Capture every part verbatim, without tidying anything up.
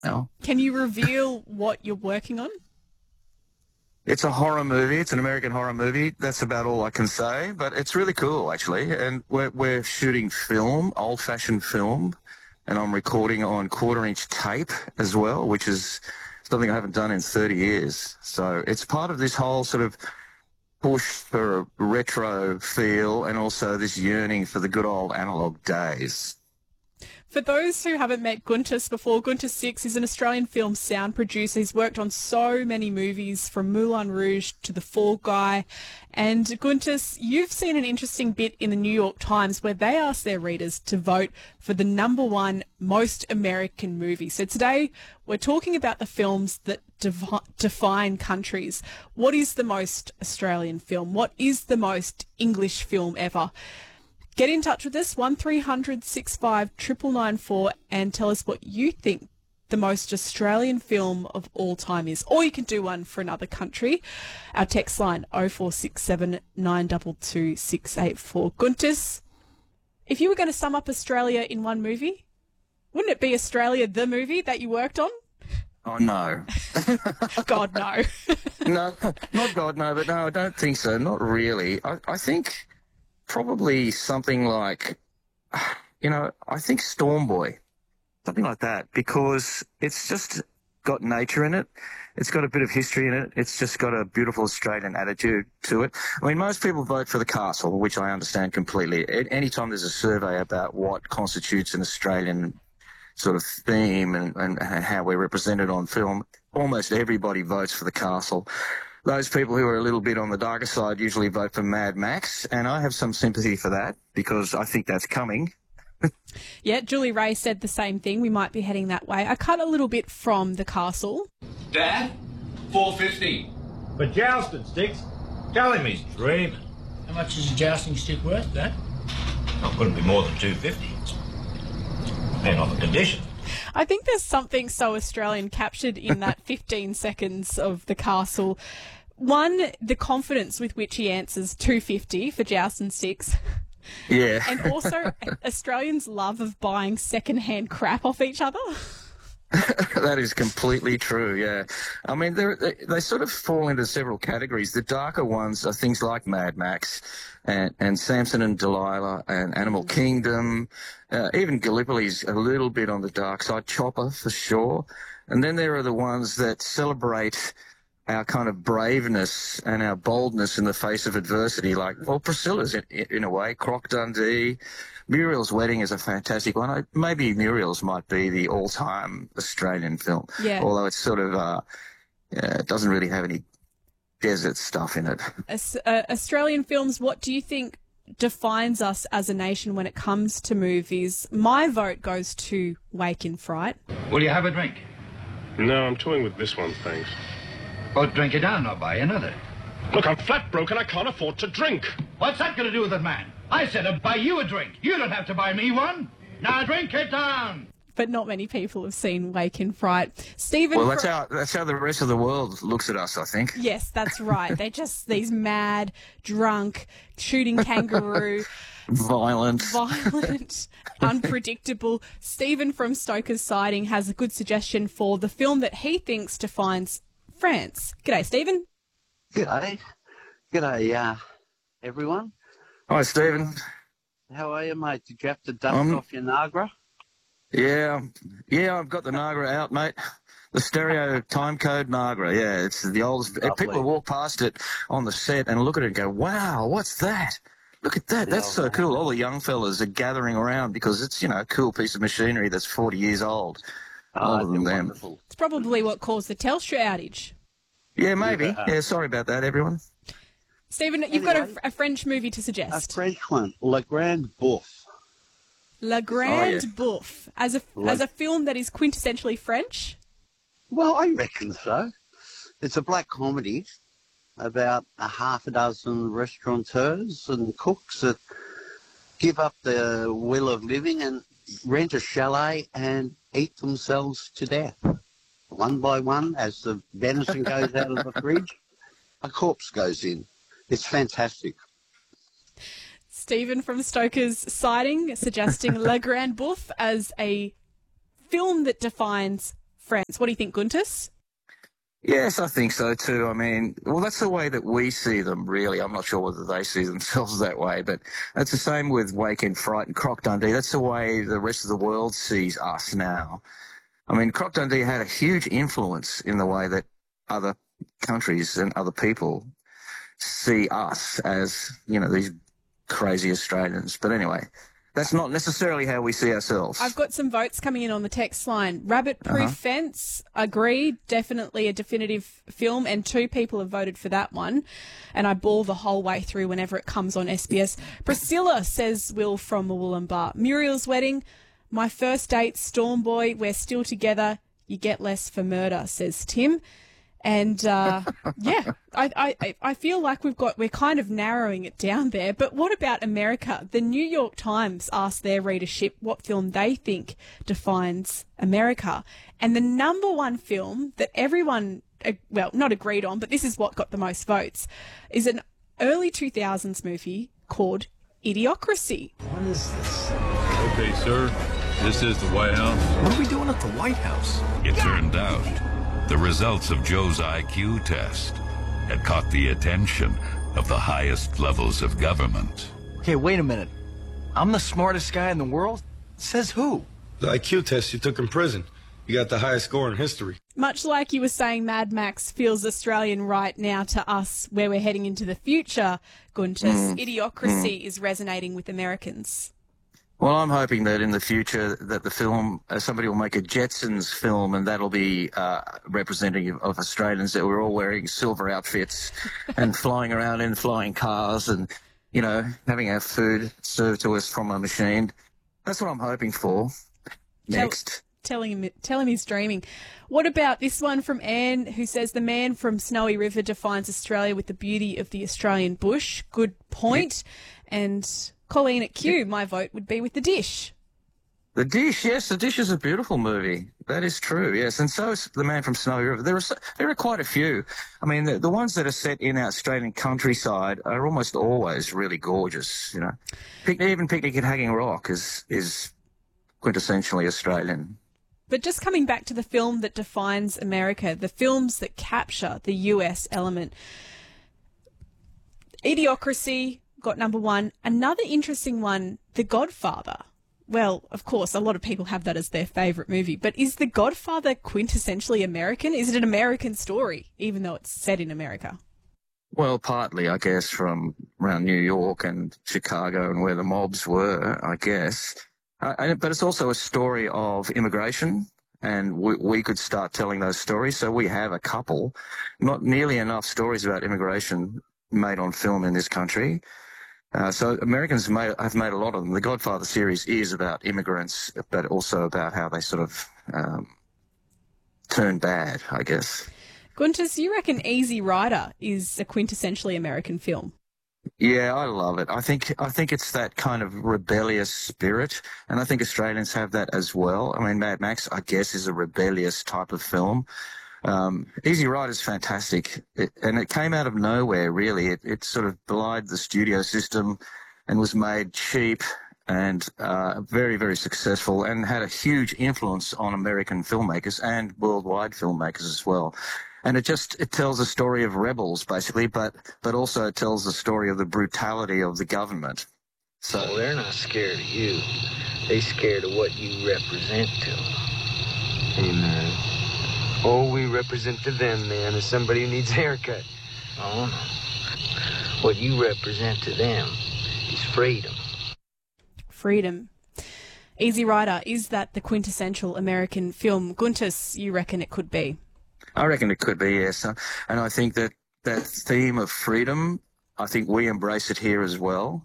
now. Can you reveal what you're working on? It's a horror movie. It's an American horror movie. That's about all I can say, but it's really cool, actually. And we're, we're shooting film, old-fashioned film, and I'm recording on quarter-inch tape as well, which is something I haven't done in thirty years. So it's part of this whole sort of push for a retro feel and also this yearning for the good old analog days. For those who haven't met Guntis before, Guntis Six is an Australian film sound producer. He's worked on so many movies, from Moulin Rouge to The Fall Guy. And Guntis, you've seen an interesting bit in the New York Times where they asked their readers to vote for the number one most American movie. So today we're talking about the films that devi- define countries. What is the most Australian film? What is the most English film ever? Get in touch with us, one three hundred six five nine nine nine four, and tell us what you think the most Australian film of all time is. Or you can do one for another country. Our text line oh four six seven nine two two six eight four. Guntis, if you were going to sum up Australia in one movie, wouldn't it be Australia the movie that you worked on? Oh, no. God, no. No, not God, no, but no, I don't think so. Not really. I, I think probably something like, you know, I think Storm Boy, something like that, because it's just got nature in it. It's got a bit of history in it. It's just got a beautiful Australian attitude to it. I mean, most people vote for The Castle, which I understand completely. Anytime there's a survey about what constitutes an Australian sort of theme and, and how we're represented on film, almost everybody votes for The Castle. Those people who are a little bit on the darker side usually vote for Mad Max, and I have some sympathy for that because I think that's coming. Yeah, Julie Ray said the same thing. We might be heading that way. I cut a little bit from The Castle. Dad, four fifty. For jousting sticks? Tell him he's dreaming. How much is a jousting stick worth, Dad? Oh, couldn't be more than two fifty. Depending on the condition. I think there's something so Australian captured in that fifteen seconds of The Castle. One, the confidence with which he answers two fifty for jousting sticks. Yeah. And also Australians' love of buying second-hand crap off each other. That is completely true, yeah. I mean, they they sort of fall into several categories. The darker ones are things like Mad Max and, and Samson and Delilah and Animal Kingdom. Uh, even Gallipoli's a little bit on the dark side, Chopper for sure. And then there are the ones that celebrate our kind of braveness and our boldness in the face of adversity, like, well, Priscilla's in, in a way, Croc Dundee. Muriel's Wedding is a fantastic one. I, maybe Muriel's might be the all-time Australian film, yeah. Although it's sort of, uh, yeah, it doesn't really have any desert stuff in it. As, uh, Australian films, what do you think defines us as a nation when it comes to movies? My vote goes to Wake in Fright. Will you have a drink? No, I'm toying with this one, thanks. Well, drink it down, I'll buy you another. Look, I'm flat broke and I can't afford to drink. What's that going to do with it, man? I said I'd buy you a drink. You don't have to buy me one. Now drink it down. But not many people have seen Wake in Fright. Stephen. Well, that's how that's how the rest of the world looks at us, I think. Yes, that's right. They're just these mad, drunk, shooting kangaroo. Violent. Violent, unpredictable. Stephen from Stoker's Siding has a good suggestion for the film that he thinks defines France. G'day, Stephen. G'day. G'day, uh, everyone. Hi, Stephen. How are you, mate? Did you have to dust Um, off your Nagra? Yeah, yeah, I've got the Nagra out, mate. The stereo time code Nagra, yeah, it's the oldest. Lovely. People walk past it on the set and look at it and go, wow, what's that? Look at that, that's so cool. All the young fellas are gathering around because it's, you know, a cool piece of machinery that's forty years old. Oh, older than they're them. wonderful. It's probably what caused the Telstra outage. Yeah, maybe. Yeah. Yeah, sorry about that, everyone. Stephen, you've got Anyway, a, a French movie to A suggest. French one, Le Grand Bouffe. La Grande Oh, yeah. Bouffe. As a, Like- as a film that is quintessentially French. Well, I reckon so. It's a black comedy about a half a dozen restaurateurs and cooks that give up the will of living and rent a chalet and eat themselves to death. One by one, as the venison goes out of the fridge, a corpse goes in. It's fantastic. Stephen from Stoker's Siding suggesting La Grande Bouffe as a film that defines friends. What do you think, Guntis? Yes, I think so too. I mean, well, that's the way that we see them, really. I'm not sure whether they see themselves that way, but that's the same with Wake in Fright and Croc Dundee. That's the way the rest of the world sees us now. I mean, Croc Dundee had a huge influence in the way that other countries and other people see us as, you know, these crazy Australians. But anyway, that's not necessarily how we see ourselves. I've got some votes coming in on the text line. Rabbit Proof Uh-huh. Fence, agree, definitely a definitive film, and two people have voted for that one. And I bawl the whole way through whenever it comes on S B S. Priscilla, says Will from Wollumbar. Muriel's Wedding, my first date, Storm Boy, we're still together, you get less for murder, says Tim. And, uh, yeah, I, I, I feel like we've got, we're kind of narrowing it down there. But what about America? The New York Times asked their readership what film they think defines America. And the number one film that everyone, uh, well, not agreed on, but this is what got the most votes, is an early two thousands movie called Idiocracy. What is this? Okay, sir, this is the White House. What are we doing at the White House? It turned out the results of Joe's I Q test had caught the attention of the highest levels of government. Okay, wait a minute. I'm the smartest guy in the world? Says who? The I Q test you took in prison. You got the highest score in history. Much like you were saying, Mad Max feels Australian right now to us where we're heading into the future, Guntis. Mm. Idiocracy mm. is resonating with Americans. Well, I'm hoping that in the future that the film, uh, somebody will make a Jetsons film, and that'll be uh, representative of Australians, that we're all wearing silver outfits and flying around in flying cars and, you know, having our food served to us from a machine. That's what I'm hoping for. Next. Tell, telling him, tell him he's dreaming. What about this one from Anne, who says the man from Snowy River defines Australia with the beauty of the Australian bush. Good point. Yeah. And Colleen at Q, my vote would be with The Dish. The Dish, yes, The Dish is a beautiful movie. That is true, yes. And so is The Man from Snowy River. There are so, there are quite a few. I mean, the, the ones that are set in Australian countryside are almost always really gorgeous, you know. Pic- even Picnic at Hanging Rock is is quintessentially Australian. But just coming back to the film that defines America, the films that capture the U S element. Idiocracy got number one. Another interesting one, The Godfather. Well, of course, a lot of people have that as their favourite movie, but is The Godfather quintessentially American? Is it an American story, even though it's set in America? Well, partly, I guess, from around New York and Chicago and where the mobs were, I guess. Uh, and, but it's also a story of immigration, and we, we could start telling those stories. So we have a couple, not nearly enough stories about immigration made on film in this country. Uh, so Americans made, have made a lot of them. The Godfather series is about immigrants, but also about how they sort of um, turn bad, I guess. Guntis, you reckon Easy Rider is a quintessentially American film? Yeah, I love it. I think I think it's that kind of rebellious spirit, and I think Australians have that as well. I mean, Mad Max, I guess, is a rebellious type of film. Um, Easy Rider is fantastic, it, and it came out of nowhere, really. It, it sort of belied the studio system and was made cheap and uh, very, very successful, and had a huge influence on American filmmakers and worldwide filmmakers as well. And it just, it tells a story of rebels, basically, but, but also it tells the story of the brutality of the government. So well, they're not scared of you. They're scared of what you represent to them. Hey, man. All we represent to them, man, is somebody who needs a haircut. Oh, no. What you represent to them is freedom. Freedom. Easy Rider, is that the quintessential American film? Guntis, you reckon it could be? I reckon it could be, yes. And I think that that theme of freedom, I think we embrace it here as well.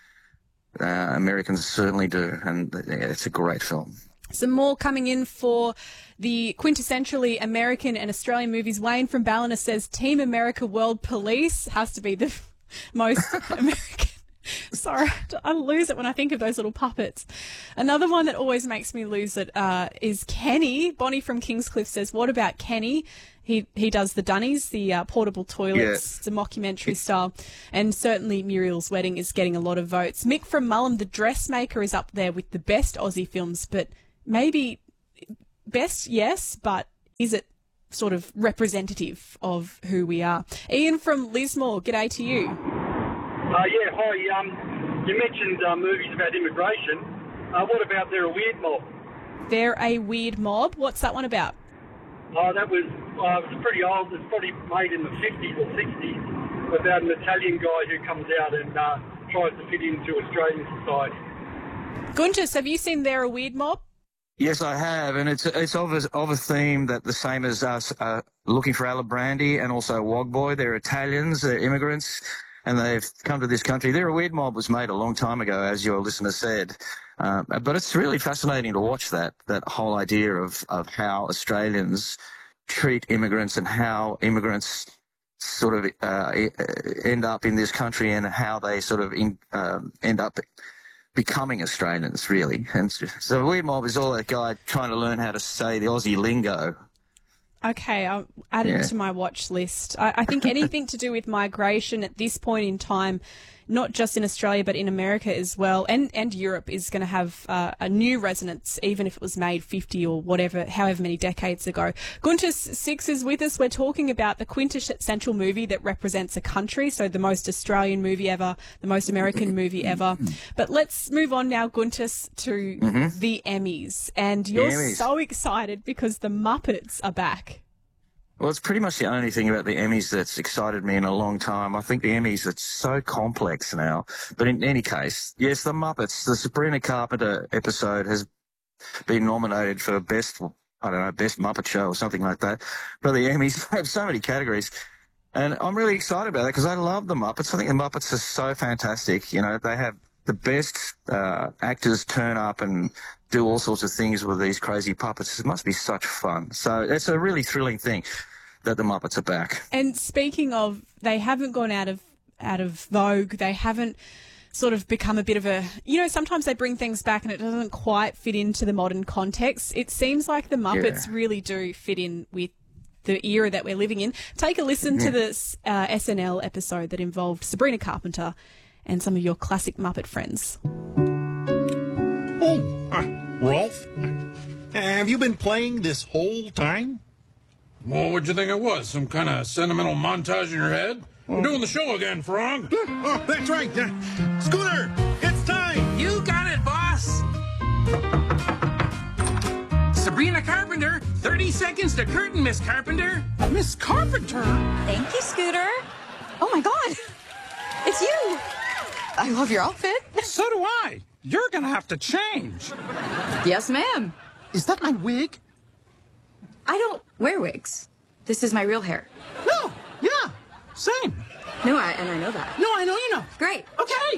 Uh, Americans certainly do, and yeah, it's a great film. Some more coming in for the quintessentially American and Australian movies. Wayne from Ballina says Team America World Police has to be the most American. Sorry, I lose it when I think of those little puppets. Another one that always makes me lose it uh, is Kenny. Bonnie from Kingscliff says, what about Kenny? He he does the Dunnies, the uh, portable toilets. Yeah. It's a mockumentary style. And certainly Muriel's Wedding is getting a lot of votes. Mick from Mullum, The Dressmaker, is up there with the best Aussie films, but maybe best, yes, but is it sort of representative of who we are? Ian from Lismore, g'day to you. Uh, yeah, hi. Um, you mentioned uh, movies about immigration. Uh, what about They're a Weird Mob? They're a Weird Mob? What's that one about? Oh, that was, uh, it was pretty old. It's probably made in the fifties or sixties about an Italian guy who comes out and uh, tries to fit into Australian society. Guntis, have you seen They're a Weird Mob? Yes, I have, and it's it's of a, of a theme that the same as us, uh, Looking for Alibrandi and also Wogboy. They're Italians, they're immigrants, and they've come to this country. They're a Weird Mob was made a long time ago, as your listener said, uh, but it's really fascinating to watch that that whole idea of of how Australians treat immigrants and how immigrants sort of uh, end up in this country and how they sort of in, um, end up becoming Australians, really. And so Weird Mob is all that guy trying to learn how to say the Aussie lingo. Okay, I'll add Yeah. it to my watch list. I, I think anything to do with migration at this point in time, not just in Australia but in America as well, and, and Europe, is going to have uh, a new resonance, even if it was made fifty or whatever, however many decades ago. Guntis Six is with us. We're talking about the quintessential movie that represents a country, so the most Australian movie ever, the most American movie ever. But let's move on now, Guntis, to Mhm. the Emmys. And you're Emmys. so excited because the Muppets are back. Well, it's pretty much the only thing about the Emmys that's excited me in a long time. I think the Emmys, it's so complex now. But in any case, yes, the Muppets, the Sabrina Carpenter episode has been nominated for best, I don't know, best Muppet show or something like that. But the Emmys have so many categories. And I'm really excited about that because I love the Muppets. I think the Muppets are so fantastic. You know, they have the best uh, actors turn up and do all sorts of things with these crazy puppets. It must be such fun. So it's a really thrilling thing that the Muppets are back. And speaking of, they haven't gone out of out of vogue. They haven't sort of become a bit of a, you know, sometimes they bring things back and it doesn't quite fit into the modern context. It seems like the Muppets Yeah. really do fit in with the era that we're living in. Take a listen to Yeah. this uh, S N L episode that involved Sabrina Carpenter and some of your classic Muppet friends. Oh, uh, Rolf, have you been playing this whole time? Well, what'd you think it was? Some kind of sentimental montage in your head? We're doing the show again, Frog. Oh, that's right. Uh, Scooter, it's time. You got it, boss. Sabrina Carpenter, thirty seconds to curtain, Miss Carpenter. Miss Carpenter? Thank you, Scooter. Oh my God, it's you. I love your outfit. So do I. You're gonna have to change. Yes, ma'am. Is that my wig? I don't wear wigs. This is my real hair. No, yeah, same. No, I, and I know that. No, I know you know. Great. Okay.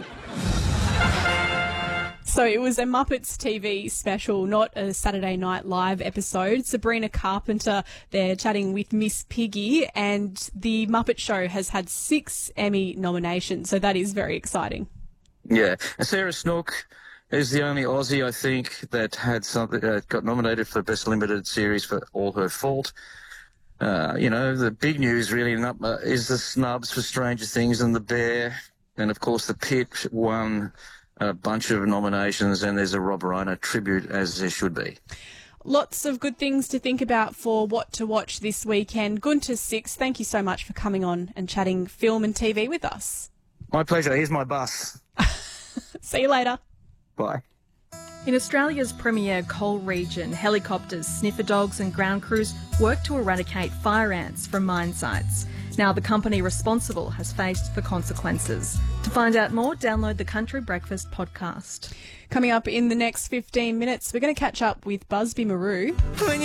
So it was a Muppets T V special, not a Saturday Night Live episode. Sabrina Carpenter there chatting with Miss Piggy, and the Muppet Show has had six Emmy nominations, so that is very exciting. Yeah. And Sarah Snook is the only Aussie, I think, that had something, uh, got nominated for Best Limited Series for All Her Fault. Uh, you know, the big news really uh, is the snubs for Stranger Things and The Bear. And, of course, The Pit won a bunch of nominations, and there's a Rob Reiner tribute, as there should be. Lots of good things to think about for what to watch this weekend. Guntis Six, thank you so much for coming on and chatting film and T V with us. My pleasure. Here's my bus. See you later. Bye. In Australia's premier coal region, helicopters, sniffer dogs and ground crews work to eradicate fire ants from mine sites. Now the company responsible has faced the consequences. To find out more, download the Country Breakfast podcast. Coming up in the next fifteen minutes, we're going to catch up with Busby Maroo.